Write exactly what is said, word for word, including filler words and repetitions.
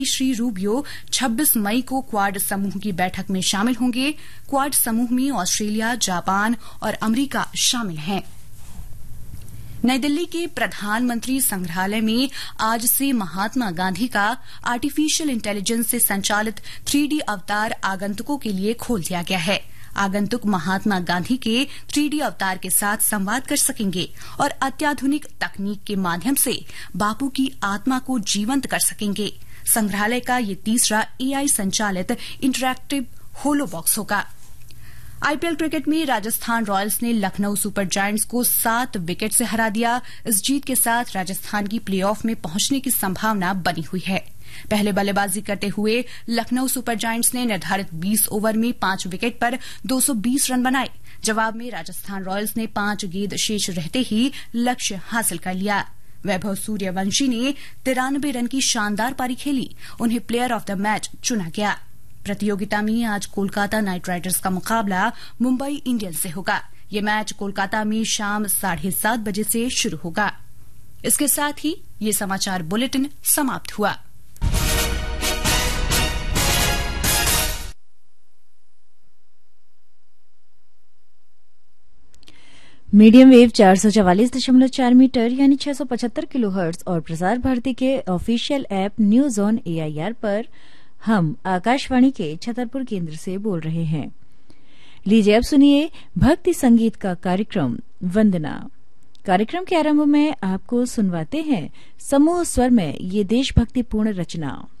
Shri Rubio छब्बीस मई को quad समूह की बैठक में शामिल होंगे। क्वाड समूह में ऑस्ट्रेलिया, जापान और अमेरिका शामिल हैं। नई दिल्ली के प्रधानमंत्री संग्रहालय में आज से महात्मा गांधी का आर्टिफिशियल इंटेलिजेंस से संचालित थ्री डी अवतार आगंतुकों के लिए खोल दिया गया है। आगंतुक महात्मा गांधी के थ्री डी अवतार के साथ संवाद कर सकेंगे और अत्याधुनिक तकनीक के माध्यम से बापू की आत्मा को जीवंत कर सकेंगे। संग्रहालय का ये तीसरा एआई संचालित इंटरैक्टिव होलो बॉक्स होगा। आईपीएल क्रिकेट में राजस्थान रॉयल्स ने लखनऊ सुपर जायंट्स को सात विकेट से हरा दिया। इस जीत के साथ राजस्थान की प्लेऑफ में पहुंचने की संभावना बनी हुई है। पहले बल्लेबाजी करते हुए लखनऊ सुपर जायंट्स ने निर्धारित बीस ओवर में पांच विकेट पर दो सौ बीस रन बनाए। जवाब में राजस्थान रॉयल्स ने पांच गेंद शेष रहते ही लक्ष्य हासिल कर लिया। वैभव सूर्यवंशी ने तिरानबे रन की शानदार पारी खेली। उन्हें प्लेयर ऑफ द मैच चुना गया। प्रतियोगिता में आज कोलकाता नाइट राइडर्स का मुकाबला मुंबई इंडियंस से होगा। ये मैच कोलकाता में शाम साढ़े सात बजे से शुरू होगा। इसके साथ ही ये समाचार बुलेटिन समाप्त हुआ। मीडियम वेव चार सौ चवालीस दशमलव चार मीटर यानी छह सौ पचहत्तर किलो हर्ट्ज और प्रसार भारती के official app news on AIR पर हम आकाशवाणी के छतरपुर केंद्र से बोल रहे हैं। लीजिए अब सुनिए भक्ति संगीत का कार्यक्रम वंदना। कार्यक्रम के आरंभ में आपको सुनवाते हैं समूह स्वर में ये देशभक्तिपूर्ण रचना।